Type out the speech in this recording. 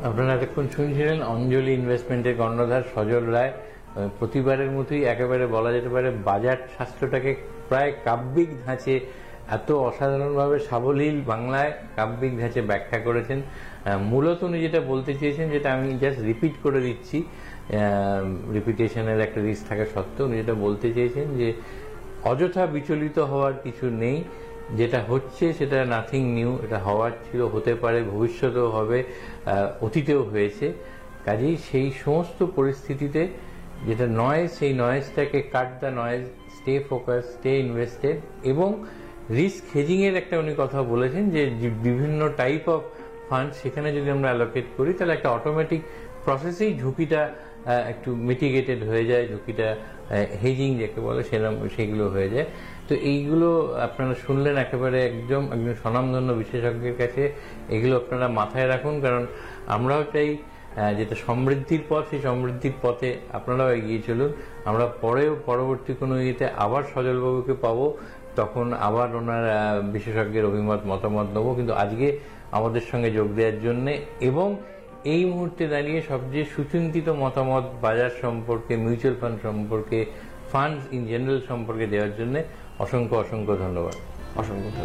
আপনারা এতক্ষণ শুনছিলেন অঞ্জলি ইনভেস্টমেন্টের কর্ণধার সজল রায়। প্রতিবারের মতোই একেবারে বলা যেতে পারে বাজার শাস্ত্রটাকে প্রায় কাব্যিক ধাঁচে এত অসাধারণভাবে সাবলীল বাংলায় কাব্যিক ধাঁচে ব্যাখ্যা করেছেন। মূলত উনি যেটা বলতে চেয়েছেন, যেটা আমি জাস্ট রিপিট করে দিচ্ছি, রিপিটেশনের একটা রিস্ক থাকা সত্ত্বেও উনি যেটা বলতে চেয়েছেন যে অযথা বিচলিত হওয়ার কিছু নেই। যেটা হচ্ছে সেটা নাথিং নিউ, এটা হওয়ার ছিল, হতে পারে, ভবিষ্যতেও হবে, অতীতেও হয়েছে। কাজেই সেই সমস্ত পরিস্থিতিতে যেটা নয়েজ, সেই নয়েজটাকে cut the noise, stay focus, stay invested. এবং রিস্ক হেজিংয়ের একটা উনি কথা বলেছেন যে বিভিন্ন টাইপ অফ ফান্ড সেখানে যদি আমরা অ্যালোকেট করি তাহলে একটা অটোমেটিক প্রসেসেই ঝুঁকিটা একটু মিটিগেটেড হয়ে যায়, ঝুঁকিটা হেজিং যাকে বলে সেগুলো হয়ে যায়। তো এইগুলো আপনারা শুনলেন একেবারে একজন স্বনামধন্য বিশেষজ্ঞের কাছে। এগুলো আপনারা মাথায় রাখুন, কারণ আমরাও চাই যেটা সমৃদ্ধির পথ, সেই সমৃদ্ধির পথে আপনারাও এগিয়ে চলুন। আমরা পরবর্তী কোনো ইয়েতে আবার সজলবাবুকে পাবো, তখন আবার ওনার বিশেষজ্ঞের মতামত নেবো। কিন্তু আজকে আমাদের সঙ্গে যোগ দেওয়ার জন্যে এবং এই মুহূর্তে দাঁড়িয়ে সবচেয়ে সুচিন্তিত মতামত বাজার সম্পর্কে, মিউচুয়াল ফান্ড সম্পর্কে, ফান্ডস ইন জেনারেল সম্পর্কে দেওয়ার জন্য অসংখ্য ধন্যবাদ। অসংখ্য ধন্যবাদ।